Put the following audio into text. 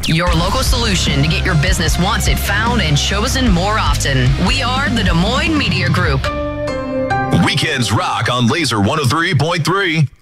Your local solution to get your business wanted, found, and chosen more often. We are the Des Moines Media Group. Weekends rock on Laser 103.3.